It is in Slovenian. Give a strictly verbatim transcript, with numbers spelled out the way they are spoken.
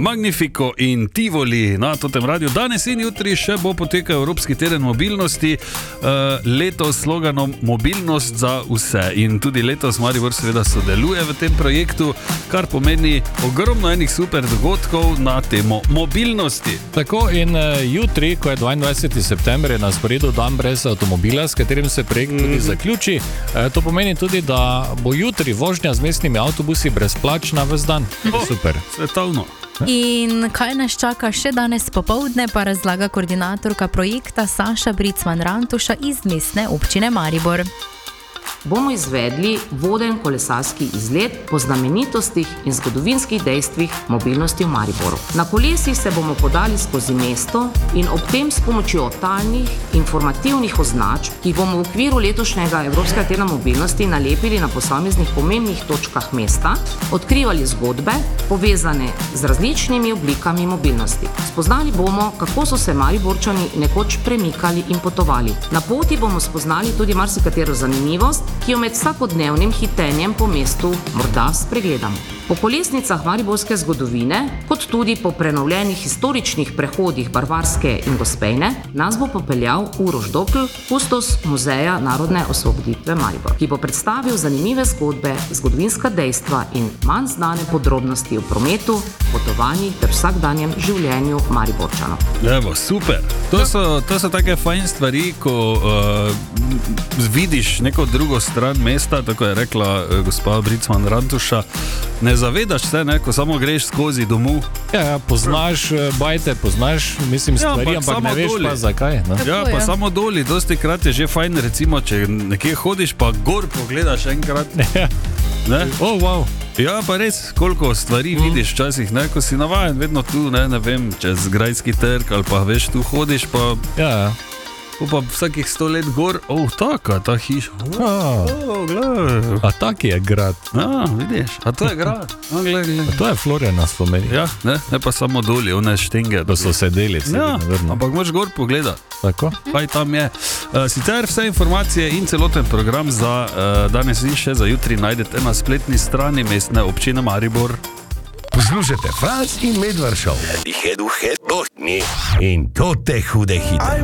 Magnifico in Tivoli na totem radiju. Danes in jutri še bo potekal Evropski teden mobilnosti, letos s sloganom Mobilnost za vse. In tudi letos Maribor seveda sodeluje v tem projektu, kar pomeni ogromno enih super dogodkov na temo mobilnosti. Tako in jutri, ko je dvaindvajseti september, je na sporedu dan brez avtomobila, s katerim se projekt tudi zaključi. To pomeni tudi, da bo jutri vožnja z mestnimi avtobusi brezplačna ves dan. Oh, super. Svetovno. In kaj nas čaka še danes popoldne, pa razlaga koordinatorka projekta Saša Bricman-Rantuša iz Mestne občine Maribor. Bomo izvedli voden kolesarski izlet po znamenitostih in zgodovinskih dejstvih mobilnosti v Mariboru. Na kolesih se bomo podali skozi mesto in ob tem s pomočjo talnih informativnih označb, ki bomo v okviru letošnjega Evropskega tedna mobilnosti nalepili na posameznih pomembnih točkah mesta, odkrivali zgodbe, povezane z različnimi oblikami mobilnosti. Spoznali bomo, kako so se Mariborčani nekoč premikali in potovali. Na poti bomo spoznali tudi marsikatero zanimivost, ki jo med vsakodnevnim hitenjem po mestu morda spregledamo. Po kolesnicah mariborske zgodovine, kot tudi po prenovljenih historičnih prehodih Barvarske in Gospejne, nas bo popeljal Uroš Dokl, kustos Muzeja narodne osvoboditve Maribor, ki bo predstavil zanimive zgodbe, zgodovinska dejstva in manj znane podrobnosti o prometu, potovanjih ter vsakdanjem življenju Mariborčanov. Evo, super. To so, to so take fajn stvari, ko uh, vidiš neko drugo stran mesta, tako je rekla uh, gospa Bricman-Rantuša. Ne zavedaš se, ne, ko samo greš skozi domu. Ja, ja, poznaš bajte, poznaš, mislim, stvari, ja, ampak ne veš doli. Pa zakaj. Ne? Ja, pa ja. Samo doli, dosti krat je že fajn, recimo, če nekje hodiš, pa gor pogledaš enkrat. Ja. Ne? Oh, wow. Ja, pa res, koliko stvari mm. vidiš včasih, ne, ko si navajen, vedno tu, ne, ne vem, čez Grajski trg ali pa veš, tu hodiš, pa... Ja, ja. Pa vsakih sto let gor, oh, taka, ta hiša. Oh, oh, gled. A tak je grad. Ja, vidiš, a to je grad. A, gled, gled. A to je Florjana spomeni. Ja, ne, ne pa samo doli, one štenge. Da so sedeli. Ja, ampak moraš gor pogledati. Tako? Kaj tam je. Uh, sicer vse informacije in celoten program za uh, danes in še za jutri najdete na spletni strani Mestne občine Maribor. Poslušajte Franc in Medvard Show. In to te hude hite.